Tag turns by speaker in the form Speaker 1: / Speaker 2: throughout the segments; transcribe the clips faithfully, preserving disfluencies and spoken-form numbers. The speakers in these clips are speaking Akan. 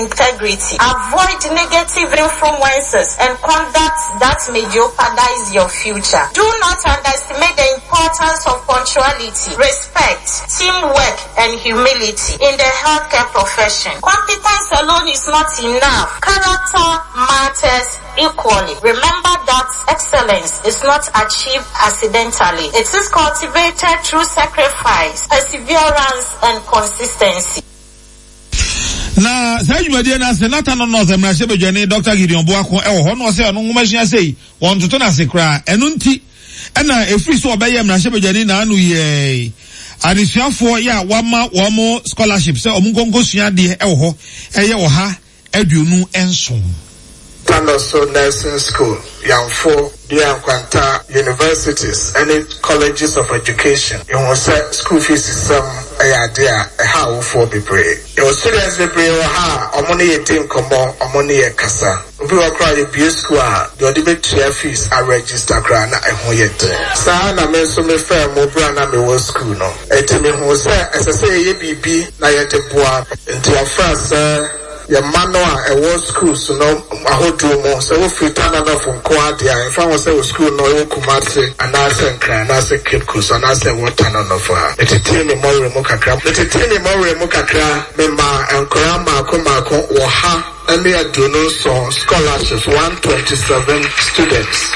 Speaker 1: integrity. Avoid negative influences and conduct that may jeopardize your future. Do not underestimate the importance of punctuality, respect, teamwork, and humility in the healthcare profession. Competence alone is not enough. Character matters equally. Remember that excellence is not achieved accidentally. It is cultivated through sacrifice, perseverance, and consistency.
Speaker 2: Na say you dey na senator no no zemra shebejani Doctor Gideon Boako e wo ho no say ono ngumashia sei won toto na sekra enu nti e na efri so obeye mra shebejani na anu ye adisuafo ya wama womo scholarship say omunkonko sua de e wo ho eye wo ha aduonu enso
Speaker 3: Tanoso Nursing School, Yamfo, Diankwanta Universities, any colleges of education. You will say school fees is some idea, a how for be brave. You will students be brave, ha, or money a team come on, or money a casa. We will cry a B school, the debate chair fees are registered grana and hoyet. Sana men so me fair mo brana me wo school no. A team who say, as I say, ye B B, na yet a boa, into your first, uh, your manual a war school so no a whole more so if you turn off from Quadia if I was a school no you Kumasi and I said cry and I said Cape Coast and I said what turn on of her. Let it tell me more Mokakra. Let it tell me more Mokakra, Mema and Korama Komako or Ha and they are doing so scholarships one twenty-seven students.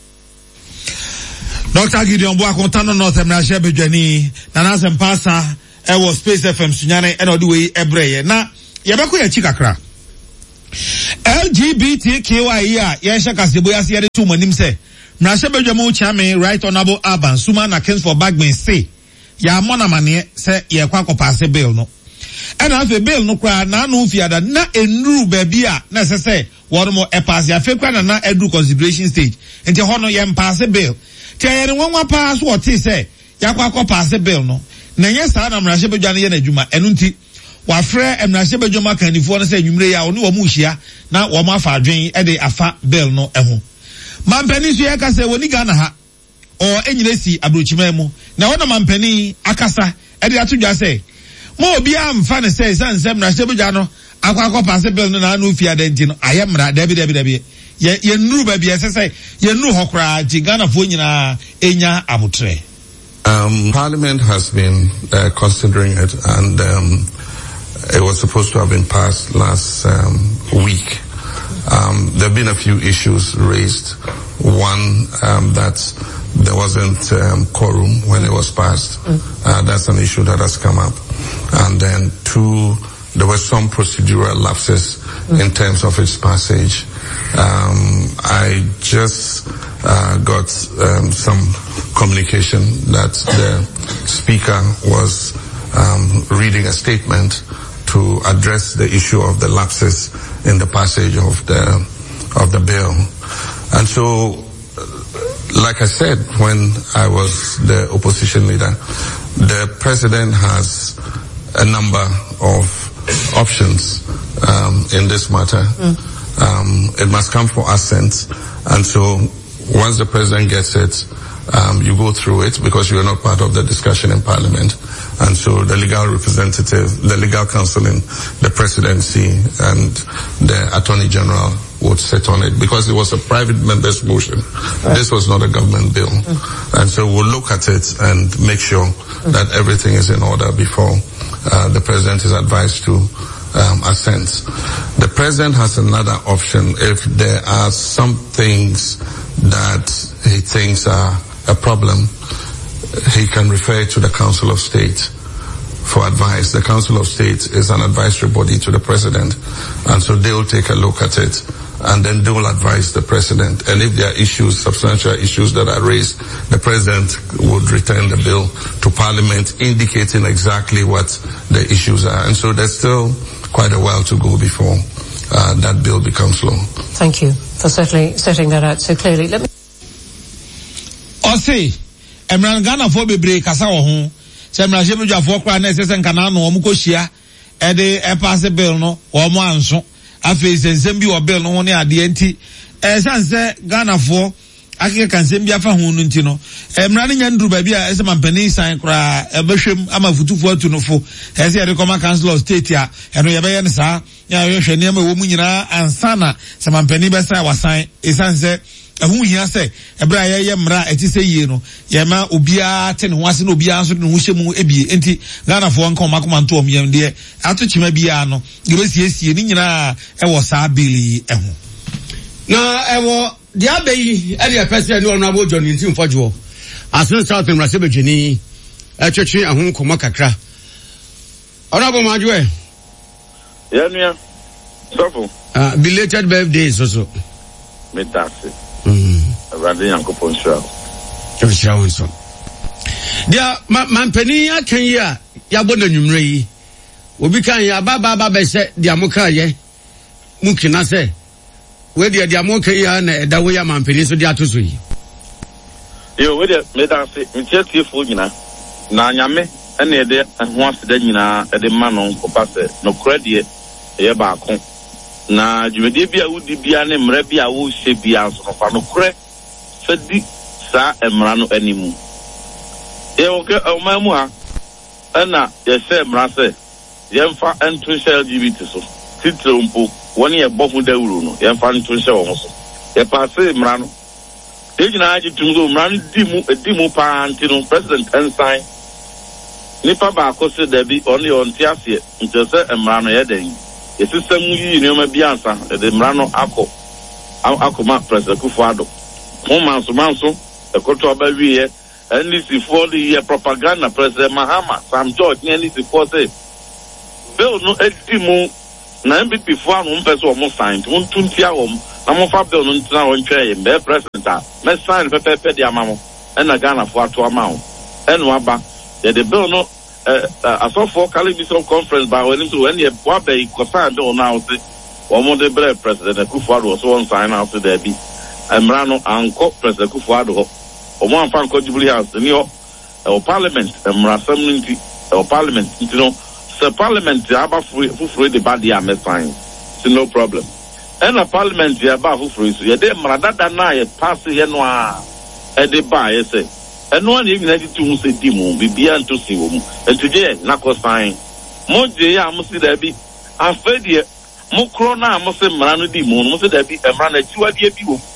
Speaker 2: Doctor Gideon Boako Tano North America Bejani Nanas and Pasa I was Space F M Sunyane and Odue Ebreye na yabako ya chikakra L G B T Q I a yesha kasebo ya siade tu manim se mrashe bedwamu chame right honorable Aban Suma na Kings for Bagman say ya mona mane se ye kwa kopase bill no ena afi bill no kwa na anu fiada na enuru baby a na se se won mo e pass ya fe kwa na na edu consideration stage enti ho no ye mpasse bill ti ye ne wonwa pass what say ya kwa kopase bill no na ye sa na mrashe bedwane ye na adwuma enu nti wafre emrashe bejoma kanifo no se nwumre ya oni wo mu hia na wo ma fa adwen e de afa bill no eho mampani so yaka se woni Ghana ha o enyire si abrochima mu na wona mampani akasa e de atodwa se mo obi amfa ne se san se emrashe beja no akwa akwa pass bill no na anu fi adenti no ayemra dabi dabi dabi ye ye nuru ba bia se se ye nuru hokra ji Ghana fo nyina enya abotre.
Speaker 4: um Parliament has been uh, considering it and um it was supposed to have been passed last um, week. Um, there have been a few issues raised. One, um, that there wasn't um, quorum when it was passed. Mm. Uh, that's an issue that has come up. And then two, there were some procedural lapses mm. in terms of its passage. Um, I just uh, got um, some communication that the Speaker was um, reading a statement to address the issue of the lapses in the passage of the of the bill. And so, like I said when I was the opposition leader, the president has a number of options um, in this matter. Mm. Um, it must come for assent, and so once the president gets it, um, you go through it because you are not part of the discussion in Parliament. And so the legal representative, the legal counsel in the presidency and the Attorney General would sit on it because it was a private member's motion. Right. This was not a government bill. Mm. And so we'll look at it and make sure mm. that everything is in order before uh, the president is advised to um, assent. The president has another option if there are some things that he thinks are a problem. He can refer to the Council of State for advice. The Council of State is an advisory body to the President, and so they will take a look at it, and then they will advise the President. And if there are issues, substantial issues that are raised, the President would return the bill to Parliament, indicating exactly what the issues are. And so there's still quite a while to go before uh, that bill becomes law.
Speaker 5: Thank you for certainly setting that out so clearly. Let me...
Speaker 2: I'll see. Emran Ghana for bebre kasa wo ho se emran shebujwa for kra na esese nkana no omu kohia e de e pass bill no wo mo anso afi sensem bi wo bill no ho ne ade enti e sanse Ghana for akeke kansem bi afa ho no enti no emran nya nduru ba bi a ese mampani san kra e behwem ama futufu atu no fo e se e de koma council of state a eno ye be ye ne sa ya hwehwe ne ma wo mu nyina ansana se mampani besa wasan esanse ehun hia se ebra ye ye mra eti se yie no ye ma obia te ne ho ase no obia so ne ho hyemu ebie enti Ghana fo nka omakoma nto omyem de ato chima bia no ge besiesie ni nyina e wo sa bili ehun
Speaker 6: na ewo di abeyi e de pese ni onu abo John ntin fojo asin South Mrase bejini e twetwe ahun komo kakra ona bo majuwe
Speaker 7: ya nua sofo
Speaker 6: ah belated birthday so so
Speaker 7: metase
Speaker 6: mhm
Speaker 7: abade yankopon sha
Speaker 6: e sha wonso dia mampani akan yi a ya bo na nwumre yi obi kan ya baba baba se dia moka ye mukina se we dia dia moka ya na edawo ya mampani so dia to so yi
Speaker 7: yo we dia metase ntiatie fo nyina na nyame ene ede ho aseda nyina ede ma no kopase no krede ye ba ko na jumede bia wudi bia ne mra bia wo hye bia so fa no kre fedi sa emra no animu e o ke o ma mu ha ana ye se mra se ye mfa entun L G B T so titro mpo woni ye bofu dawuru no ye mfa entun she wo so ye passe mra no e gina aji tumgo mra no di mu di mu pa anti no president ensign nipa ba ko se dabi oni on ti ase nti se emra no ye den ye system yi ni o ma biansa de mra no akọ akoma president Kufuado mo manso manso e koto ba wiye N D C for the propaganda president Mahama Sam George ni N D C for say bill no etimu na M P P for no person o mo sign won tuntia wo na mo fa bill no ntina won twa be president a me sign pepepe di amamo e na Ghana for ato amawo e no aba the bill no uh aso for Calibison conference by when to when ye wa be ko sign bill now say wo mo de bre president Kufuado so won sign out there bi emra no anko president Kufuado o mo anfa nko Jubilee House ni o o parliament emra samnti o parliament you know so parliament aba fufuru de bad ya me sign so no problem and a parliament ya ba fufuru so ye de emra dada na ye pass ye no a e de ba ye say eno na even na tu se di mu bibia nto si wo mu entuje na ko sign mo je ya mo si da bi afedie mo kro na mo se mra no di mu mo se da bi emra na chiwade bi wo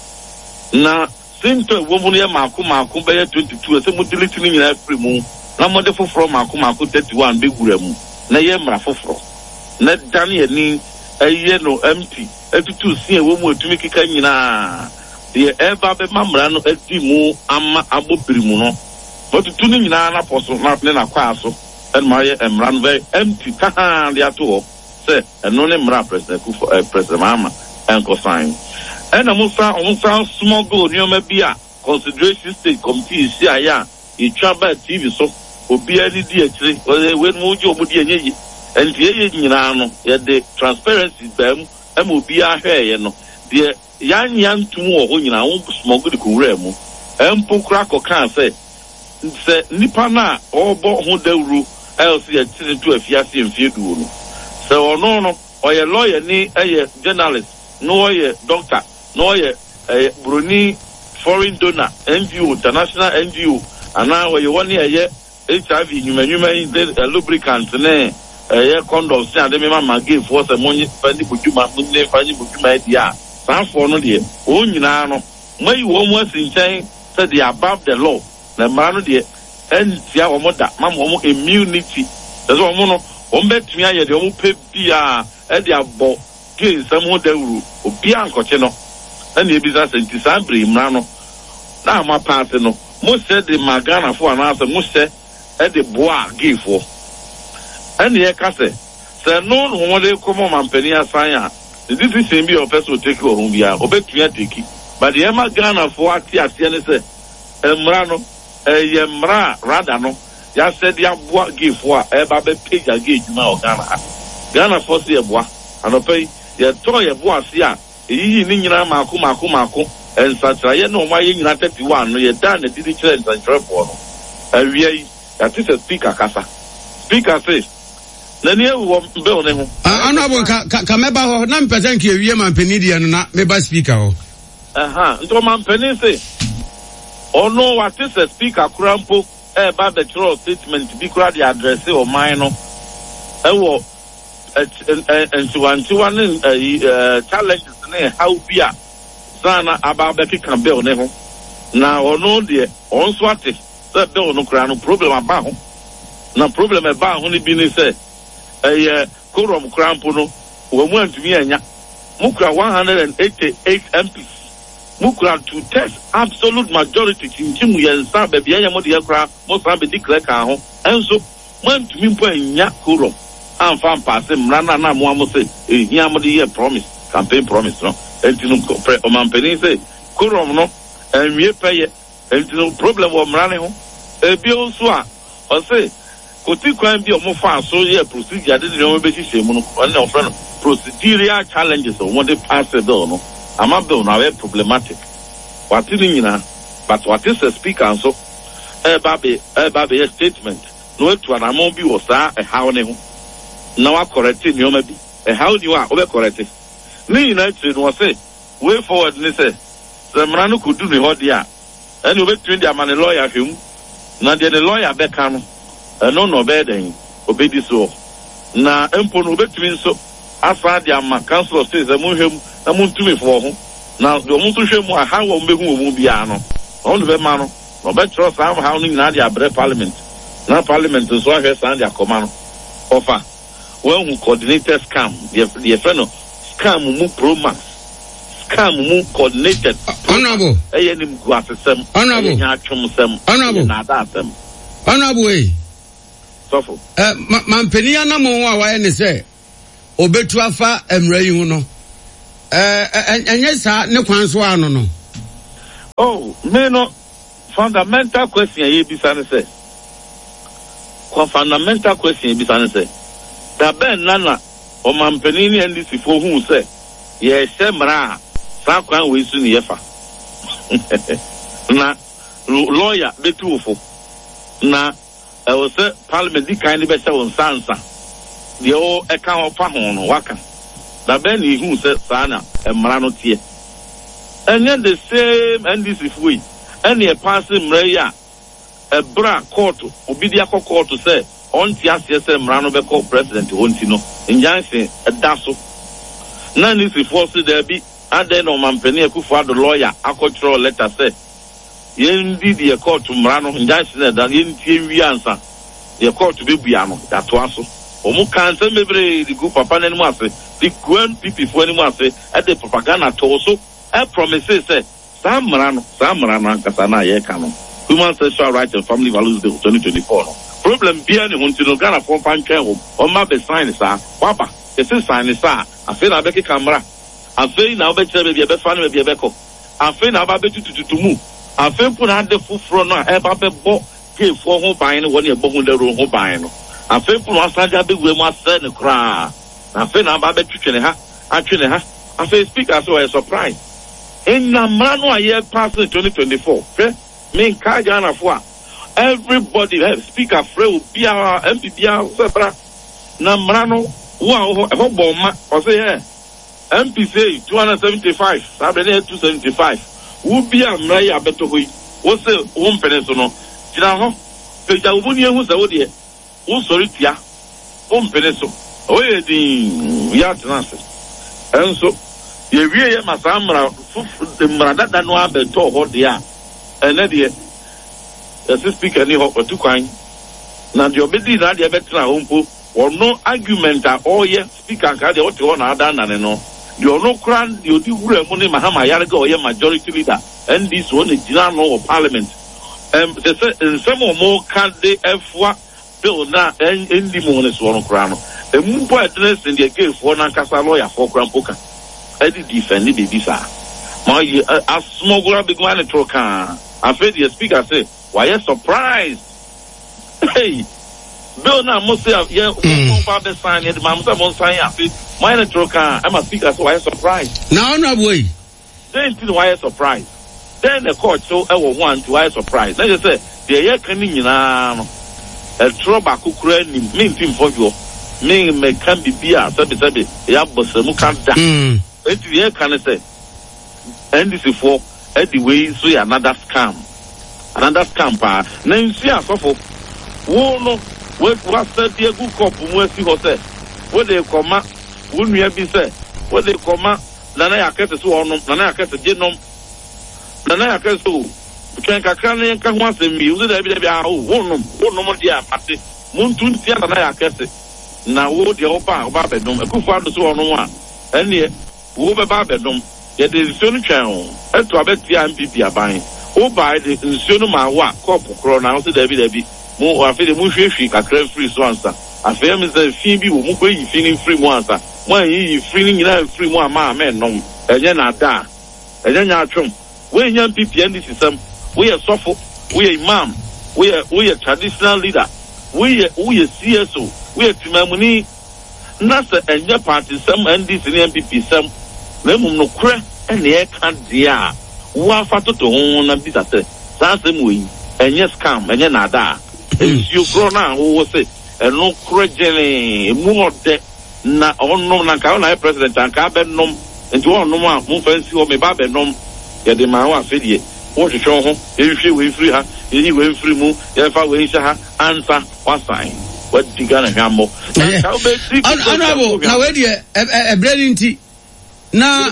Speaker 7: na sinto wo mu ne maako maako be twenty-two se mo delete ni nyina free mu na mo de foforo maako maako thirty-one be gura mu na ye mra foforo na dan ye ni eye no empty etutu si wo mu atumi kika nyina de eba be mamra no adi mu ama abobiri mu no but tu ni nyina na poso na ne na kwa so en ma ye emra no very empty ka de ato se eno ne mra president ku president Mahama en ko sign ena musa musa smuggle ni o ma bia consideration state committee si aya e twaba T V so obi ani di akire we mu je obudi enyeyi enti ye nyina no ye de transparency bam am obi ahwe ye no de yan yan tum wo ho nyina wo smuggle ko wura mu empo kra ko kan se se nipa na obo ho dawuru else ye tire to afiase mfie duo no se ono no oye lawyer ni eye journalist no oye doctor no ye eh Bruni foreign donor N G O international N G O ana we woni eye H I V nyumanyuma in the lubricant ne eh condom se ade me mama give for se monyi fani bujuma munne fani bujuma dia sanfo no de o nyina no mai wo mo asinchen se they above the law na ma no de entia wo mo da mama wo immunity so wo mo no wo betumi aye de wo pe bia e de abo ke samu dawuru obi ankoche no and the business and Tisabri Mrano. Now my party no. Most said the Magana for an answer, most said at the bois give for. And the Ekase said, no one they come on Penia Saya. This is same be your person will take home via Obetiki. But the Emma Ghana for Tia Siene said, Mrano, a Yemra Radano, just said the bois give for a baby pig a gate now Ghana. Ghana for see a bois, and a pay your toy a bois here. Iyi ni nyina maako maako maako ensatra ye no ma ye nyina thirty-one no ye dan na didi chere nsantrepo no awia yi that is a speaker kasa speaker say na ni ewo be one ho
Speaker 6: ana bo ka ka meba ho na mpese nke awie mampani dia no na meba speaker ho
Speaker 7: aha nto mampani say ono what is a speaker kurampo e ba the true statement bi kura the address o man no ewo and to one to one challenges and how be a sana about Becky Campbell never. Now, or no, dear, on swatted, that bill no crown problem about no problem about only being said a quorum crampono who went to me and Mukra one hundred eighty-eight M Ps. Mukra to test absolute majority in Timu and Sabe Biamodia Cra, Mosambi declare Caho, and so went to me when Yak Kurum. I'm found passing Rana Namwamose, a Yamodi promise, campaign promise, no, and to Oman Penny say, Kurum no, and we pay it, and no problem of running home. A bill swa, or say, could you crime be a more fast, so yeah, procedure, I didn't know basis, one friend, procedural challenges of what they pass the bill, no. I'm a bill now, problematic. What is it now? But what is the speaker, so, a baby, a baby, a statement, no, to an amobi was that a how name. Now I correct it, you may be. A how you are, over correct it. Me, United was say, way forward, and say, the man could do the hot year. And you wait to the man a lawyer, him. Now, the lawyer Beckham, and no, no bedding, obey this law. Now, Empon will bet me so. As far as my council says, I move him, I move to me for him. Now, the woman to show me how will be who will be ano. On the man, no better somehow in Nadia Bre Parliament. Now, Parliament is why her son, their command offer. Well, who coordinated scam, the friend of scam, move pro max. Scam, move coordinated.
Speaker 6: Honorable.
Speaker 7: A name glasses, them.
Speaker 6: Honorable. Honorable.
Speaker 7: Not them.
Speaker 6: Honorable.
Speaker 7: So,
Speaker 6: uh, Mampenia Namo, why any say, Obetuafa Emrayuno. And yes, no Kwanswano. No.
Speaker 7: Oh, me no fundamental question ye bisane say. Fundamental question ye bisane say. Da ben nana o mampenini and this for who say, ye semra, sa kwan we su ni yefa. Na lawyer betuofo. Na I was say parliament di kind be say on sansa. The o e kan ofa ho no waka. Da ben ni who say sana emra no tie. And then the same and this is we. And a passing Mraya, a bra court, Obidia court to say, on Tias, yes, Mrano Beko president, Wontino, in Jansen, a dasso. None is forced there be, and then on Mampenia, who for the lawyer, a control letter say, Yendi the court to Mrano, in Jansen, and Yen answer, the court to be Biano, that was. Omu cancer maybe the group of Panamase, the Gwen people for anyone at the propaganda torso. I promises say Sam Marano, Sam Marano, Kasana Yekano. Human Sexual Rights and Family Values Bill twenty twenty-four. Problem being in Huntino for Pancha or Mabe sign is Papa. This is sign is I feel I beg a camera. I feel now better be a fan of Yabeko. I feel now about to to move. I feel put out the full front now. I have a book give for home buying when you're born the room home buying. I feel put one side big with my son and cry. I feel now about to her. Actually, I feel speak as well as surprise. In the man who year passed in twenty twenty-four, okay? Me Kajana for everybody have speaker free be our M P B separa. Namrano wow a bomb or say yeah. M P say two hundred seventy-five, Saturday two seventy-five. Who be a Mraya better we what's the one peninsula? Tinaho, Peja Ubunia who's the Odia, who's sorry tia, one peninsula. Oh, the Yat and so. Ye wie ye masamra the mrada da no abeto ho de a ene de the speaker ni ho otu kwan na de obedi na de betra ho mpo or no argument a all ye speaker ka de otu ho na ada na ne no de ono kran de odi wura mu ni mahama yare ga oye majority leader and this one is jina no of parliament um they say in some more can they efwa bill na endi mo ne so no kran no emu po address in the case for na kasa lawyer for kran poka I did defend the baby, sir. My a smuggler big man at Trocan. I feel the speaker say, why are surprised? Hey, Bill now must say, yeah, one father sign it, Mamma won't sign up. Mine at Trocan, I'm a speaker, so why are surprised?
Speaker 6: No, no way.
Speaker 7: Then to why are surprised? Then the court so I will want to why surprised. Then you say, the air canning in a throwback who create mean team for you. Me me can be beer, sabi sabi, ya boss, mu can't die. It's the air can say, and this is for anyway, so another scam, another scam. Pa, now you see, so for, whoa, no, what was that? The good cop, who was he hotel? what they come up, wouldn't you be said? What they come up, Nana Yaketa so on, Nana Yaketa Genom, Nana Yaketa so, can Kakani can once in music, every day, oh, one no more dear, Patti, Muntun, Nana Yaketa. Now, would your opa, Babedom, a good father so on one, and yet, who be Babedom, yet there is only channel, and to a bet the M P P are buying. Oh, by the Sunuma, what, Corpo Corona, so Debbie Debbie, more I feel the Mushi, a crave free swansa. I feel Mister Phoebe will move you feeling free once. When you feeling in free one man, no, and then I die. And then I trump. When young people and this is some, we are suffer, we are imam, we are we are traditional leader, we are we are C S O, we are Timamuni, Nasa and your party, some and this in M P P, some, Lemon no crack, and the air can't dear. One fato to own and this at the same way, and yes, come, and then I die. If you grow now, who was it? And no credibility, more de na on no na ka na president and ka be nom into on no ma mo fancy o me ba be nom ya de ma wa fedie wo hwehwe ho e hwe we free ha e we free mu ya fa we sha ha answer wa sign what diga na hwammo honorable
Speaker 6: na we de e brilliant na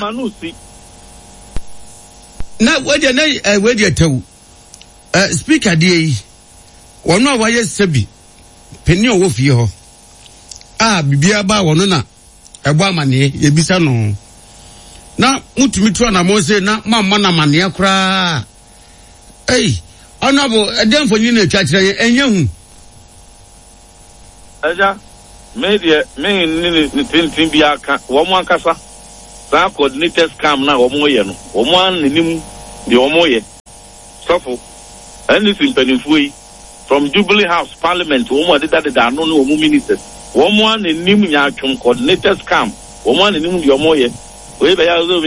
Speaker 6: na we de na we de tawu speaker de wono a wa yesabi penny owo fie ho ah bibia ba wono na ebo amane yebisa no na mutumi tu na mo se na mamma na mane akura eh honorable edemfo ni na twakire enye hu
Speaker 7: aja media me ni ni tintin bia aka wo mo akasa sa coordinated scam na wo mo ye no wo mo anim de wo mo ye sofo anything penifui from Jubilee House Parliament, woman did that the no no ministers. Woman in Nim Yachum coordinated scam. Woman in Nim Yomoye. We be also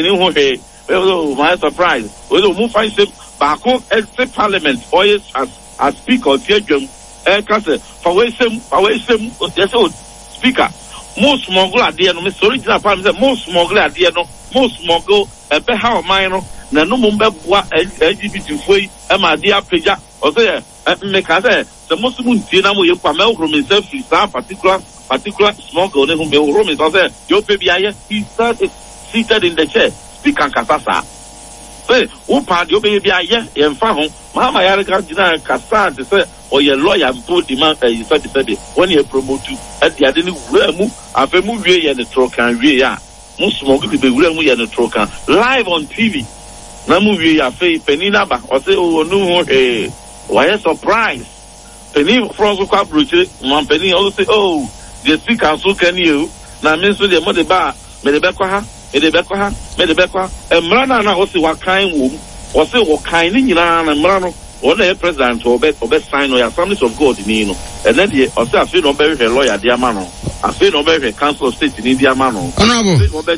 Speaker 7: in my surprise. We don't move find them back home at the Parliament or yes as as speaker Jejum eh kase for we sem for we sem yes old speaker. Most smuggler there no Mister Original Parliament most smuggler there no most smuggle e be how mine na no mo be boa L G B T foi e ma dia peja o say me ka say the Muslim tina mo ye kwa me ro me say free sa particular particular smuggle ne who me ro me say yo pe bia he started seated in the chair speak and kasa say who part yo be bia ye ye mfa ho mama ya ka gina kasa de say o ye lawyer mpo di man eh said said when you promote at the ade ni wura mu afa mu wie ye ne tro kan wie ya mo smuggle be wura mu ye ne tro kan live on T V na mu wie ya fe penina ba o say o no eh why surprise penny from kwa broche man penny also say oh the speaker so can you na me so the mother ba me de bekwa ha me de bekwa ha me de bekwa emra na na o say wa kan wo o say wo kan ni nyina na emra no o na president o be o be sign o ya Assemblies of God ni no and then the o say afi no be hwe lawyer dia ma no afi no be hwe council of state ni dia ma no
Speaker 6: honorable
Speaker 7: o be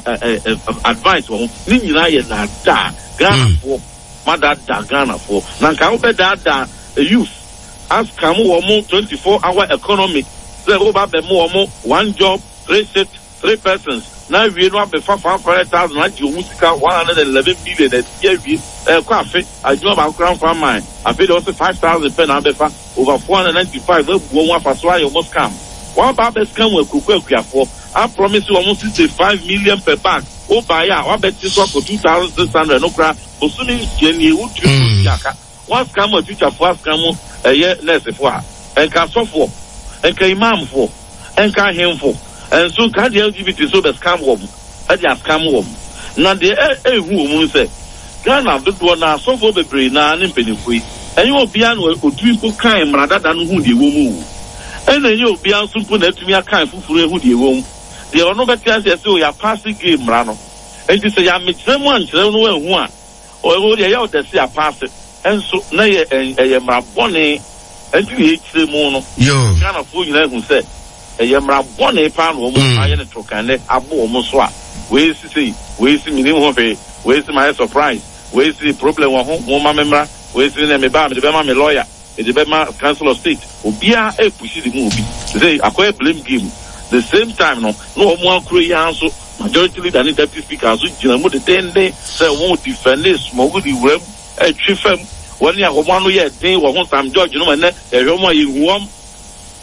Speaker 7: advice wo ni nyina ye na da Ghana for mother da Ghana for na ka o be da da youth as come woman twenty-four hour economy say o ba be mo woman one job three sit three persons now we no be five hundred thousand na ji musika one hundred eleven billion that year we eh kwa fe ajo ba crown farm mine I paid also five thousand per na be fa over four hundred ninety-five we buo one for so ayo must come one ba be scam we kuku akuafo I promise you almost sixty-five million per bag o ba ya wa bet so for two thousand six hundred no kra osuni jeni u tu yaka one scam we future for scam eh ye nurse for en ka so for en ka imam for en ka him for and so can the L G B T so be scam wom e dey scam wom na de e hu omu say Ghana do do na so for bebre na ne mpenifui enye obia no otu ko kan mradada no hu de womu ena enye obia so mpo na atumi akan fufuru ehu de womu de ono betia say say o ya pass game mra no enti say ya mekyeremu ankyeremu no ehu a o de ya o de say a pass enso na ye ye mra bone enti ye kyeremu no
Speaker 6: yo
Speaker 7: Ghana fo nyina ehu say eye mra bone pa no mo aye ne trokane abo mo so a we si say we si mini ho fe we si my surprise we si problem wo ho mo ma memra we si na me ba me de be ma me lawyer e de be ma council of state obia e pushi di mu obi say akoy blame game the same time no no mo akuro ya so majority leader ni deputy speaker so gina mo de tende say won defend this mo go di wem e twi fam woni akomo anu ye den wo ho Sam George no me na e hwe mo ye huom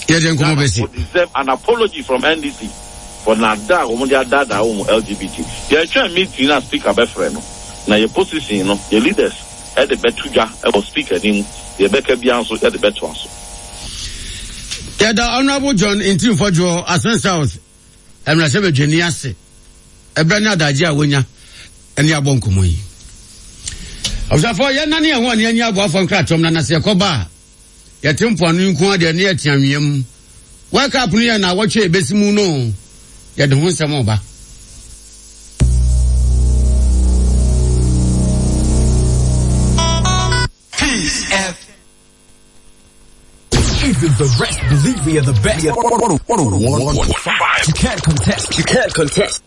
Speaker 6: Yeah, then come over.
Speaker 7: Deserve an apology from N D C for Nada, Omodia Dada, L G B T. They are trying to meet in a speaker by friend. Now your position, you know, your leaders at the Betuja, I was speaker in the Becca Bianso at the Betuanso.
Speaker 6: Yeah, the Honorable John in Team for Joe, Asen South, and Rasebe Geniase, a Bernard Ajia Winya, and Yabonkumui. I was a four year nanny and one year ago from Kratom Nanasia Koba. Yatim for New Quadia near Tiamium. Wake up near now, watch a besimuno. Yet the Hunsa Moba.
Speaker 8: Even the rest believe we are the best. one oh one point five. You can't contest. You can't contest.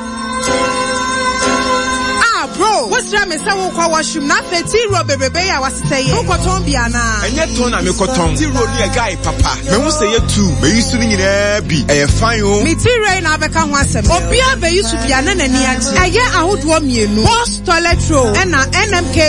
Speaker 9: Bro, what's wrong with some kwa washroom na feti ro bebebe ya wasiteye. Who koton bia na?
Speaker 10: Enye ton na me koton. Ti ro ni e guy papa. Me hu say two. Me yusu ni nyina bi. E fine o.
Speaker 9: Me ti ro na abeka ho asem. Obi a be yusu bia na nani agi. Eye ahodo mienu. Boss toilet roll. E na N M K